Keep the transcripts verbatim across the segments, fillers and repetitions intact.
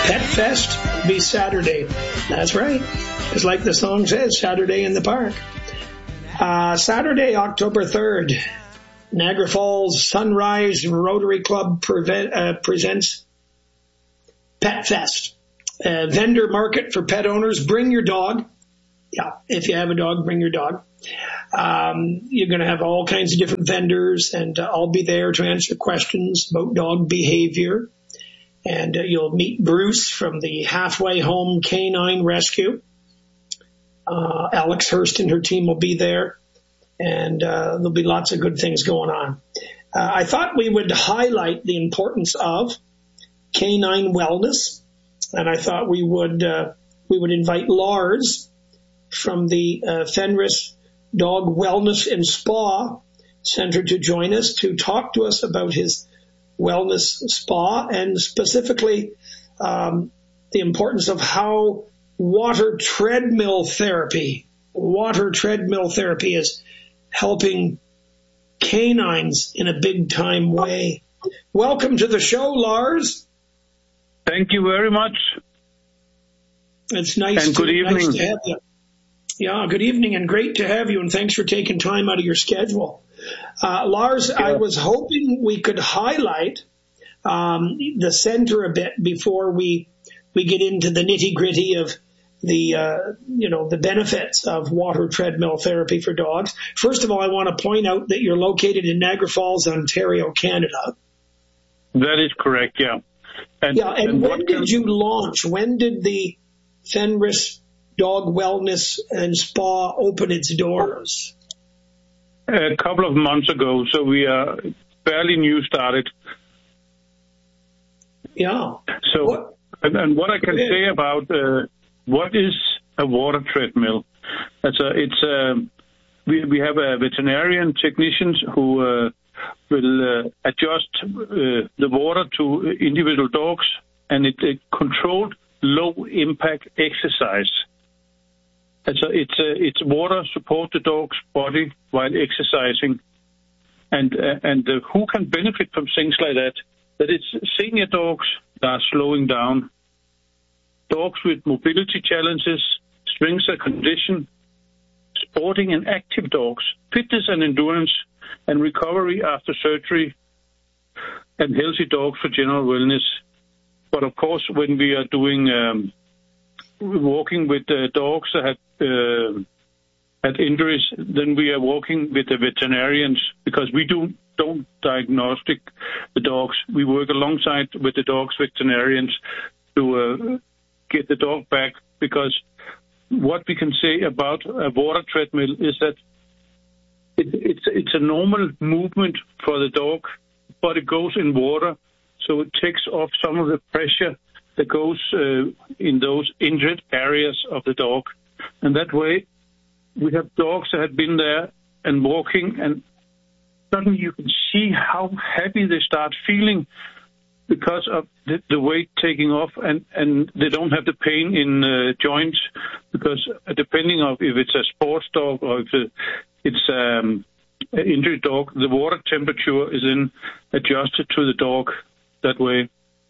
Pet Fest will be Saturday. That's right. It's like the song says, Saturday in the Park. Uh, Saturday, October third, Niagara Falls Sunrise Rotary Club prevent, uh, presents Pet Fest. Uh, vendor market for pet owners. Bring your dog. Yeah, if you have a dog, bring your dog. Um, you're going to have all kinds of different vendors, and uh, I'll be there to answer questions about dog behavior. And uh, you'll meet Bruce from the Halfway Home Canine Rescue. Uh, Alex Hurst and her team will be there, and uh, there'll be lots of good things going on. Uh, I thought we would highlight the importance of canine wellness, and I thought we would uh, we would invite Lars from the uh, Fenris Dog Wellness and Spa Center to join us to talk to us about his wellness spa, and specifically um, the importance of how water treadmill therapy, water treadmill therapy is helping canines in a big time way. Welcome to the show, Lars. Thank you very much. It's nice, and good to, evening. nice to have you. Yeah, good evening, and great to have you, and thanks for taking time out of your schedule. Uh, Lars, yeah. I was hoping we could highlight um, the center a bit before we we get into the nitty-gritty of the uh, you know the benefits of water treadmill therapy for dogs. First of all, I want to point out that you're located in Niagara Falls, Ontario, Canada. That is correct, yeah. And, yeah, and, and when did can... you launch? When did the Fenris Dog Wellness and Spa open its doors? A couple of months ago, so we are fairly new started. Yeah. So, what? And, and what I can say about uh, what is a water treadmill? It's a, it's a, we we have a veterinarian technicians who uh, will uh, adjust uh, the water to individual dogs, and it's a controlled low impact exercise. It's a, it's a, it's water support the dog's body while exercising, and uh, and uh, who can benefit from things like that? That it's senior dogs that are slowing down, dogs with mobility challenges, strength and condition, sporting and active dogs, fitness and endurance, and recovery after surgery, and healthy dogs for general wellness. But of course, when we are doing um, walking with uh, dogs that had uh, had injuries, then we are working with the veterinarians, because we do don't diagnostic the dogs. We work alongside with the dogs veterinarians to uh, get the dog back, because what we can say about a water treadmill is that it, it's it's a normal movement for the dog, but it goes in water, so it takes off some of the pressure that goes uh, in those injured areas of the dog. And that way, we have dogs that have been there and walking, and suddenly you can see how happy they start feeling because of the, the weight taking off, and, and they don't have the pain in uh, joints, because depending on if it's a sports dog or if it's um, an injured dog, the water temperature is then adjusted to the dog that way.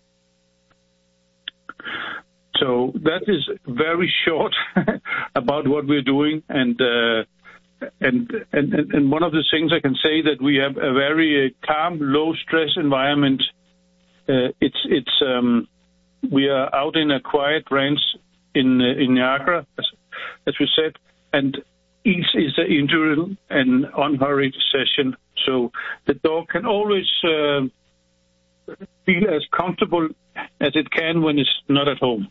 So that is very short about what we're doing, and, uh, and and and one of the things I can say that we have a very uh, calm, low stress environment. Uh, it's it's um, we are out in a quiet ranch in uh, in Niagara, as, as we said, and each is an individual and unhurried session, so the dog can always uh, feel as comfortable as it can when it's not at home.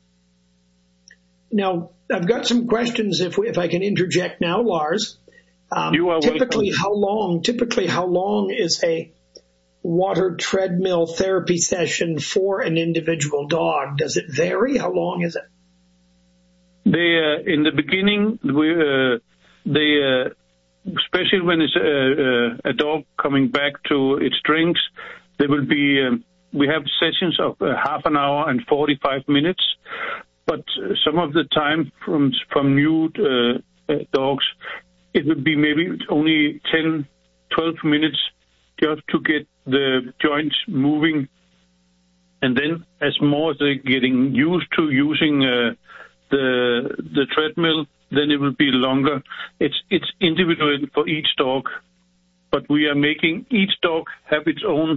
Now, I've got some questions, if we, if I can interject now, Lars. Um, you are typically, welcome. how long? Typically, how long is a water treadmill therapy session for an individual dog? Does it vary? How long is it? They uh, in the beginning, we uh, they uh, especially when it's a, a dog coming back to its strengths, there will be. Um, we have sessions of uh, half an hour and forty-five minutes. But some of the time from from new uh, uh, dogs, it would be maybe only ten, twelve minutes just to get the joints moving and then as more as they're getting used to using uh, the the treadmill, then it will be longer. It's it's individual for each dog, but we are making each dog have its own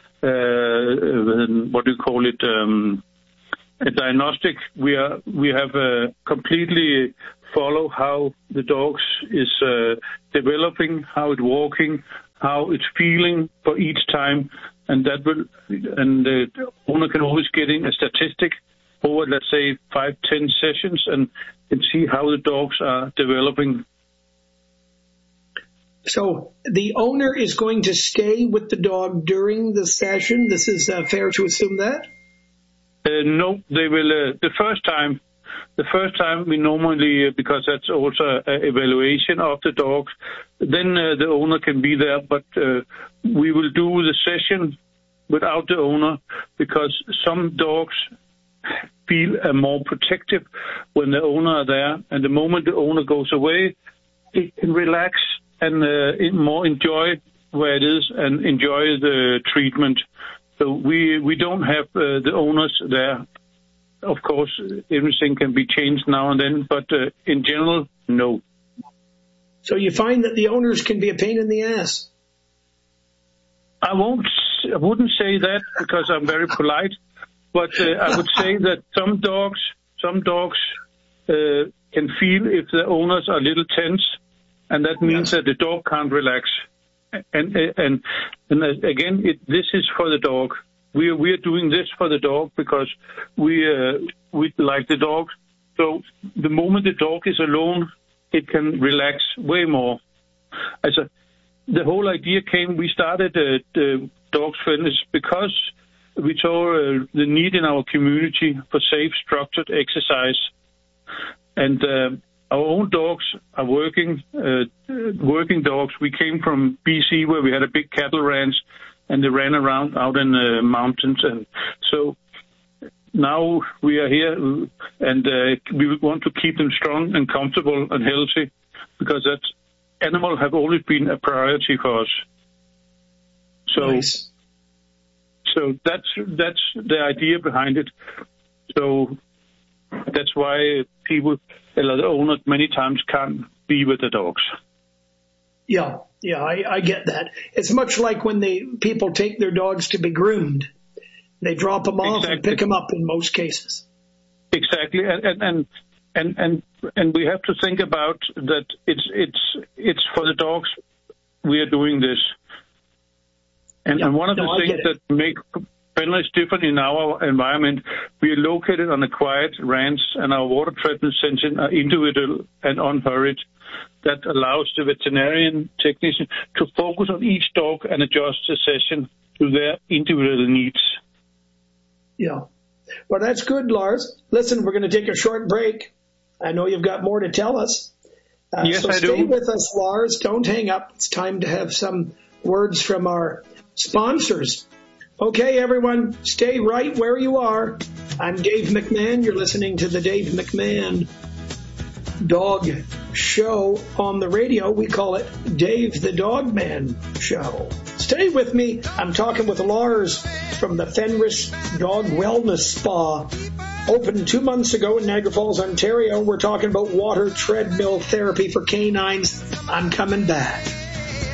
uh, what do you call it um, a diagnostic. We are we have uh, completely follow how the dogs is uh, developing, how it's walking, how it's feeling for each time, and that will and the owner can always get in a statistic over, let's say, five, ten sessions, and, and see how the dogs are developing. So the owner is going to stay with the dog during the session. This is uh, fair to assume that? Uh, no, they will. Uh, the first time, the first time we normally, uh, because that's also an evaluation of the dog, then uh, the owner can be there. But uh, we will do the session without the owner, because some dogs feel uh, more protective when the owner are there, and the moment the owner goes away, it can relax and uh, more enjoy where it is and enjoy the treatment. So we we don't have uh, the owners there. Of course, everything can be changed now and then, but uh, in general, no. So you find that the owners can be a pain in the ass? I won't. I wouldn't say that, because I'm very polite. But uh, I would say that some dogs, some dogs uh, can feel if the owners are a little tense, and that means that the dog can't relax. And and and again, it, this is for the dog. We are we are doing this for the dog because we uh, we like the dog. So the moment the dog is alone, it can relax way more. As a, the whole idea came. We started uh, the Dogs Fitness because we saw uh, the need in our community for safe, structured exercise, and uh, our own dogs are working, uh, working dogs. We came from B C, where we had a big cattle ranch, and they ran around out in the mountains, and so now we are here, and uh, we want to keep them strong and comfortable and healthy, because that animal have always been a priority for us. So. Nice. So that's that's the idea behind it. So that's why people, a lot of owners, many times can't be with the dogs. Yeah, yeah, I, I get that. It's much like when they people take their dogs to be groomed. They drop them off exactly. and pick them up in most cases. Exactly, and and and and and we have to think about that. It's it's it's for the dogs. We are doing this. And, yeah, and one of no, the things that make Fenris different in our environment, we are located on a quiet ranch, and our water treatment sessions are individual and unhurried. That allows the veterinarian technician to focus on each dog and adjust the session to their individual needs. Yeah. Well, that's good, Lars. Listen, we're going to take a short break. I know you've got more to tell us. Uh, yes, so I stay do. with us, Lars. Don't hang up. It's time to have some words from our sponsors. Okay, everyone, stay right where you are. I'm Dave McMahon. You're listening to the Dave McMahon Dog Show on the radio. We call it Dave the Dog Man Show. Stay with me. I'm talking with Lars from the Fenris Dog Wellness Spa. Opened two months ago in Niagara Falls, Ontario. We're talking about water treadmill therapy for canines. I'm coming back.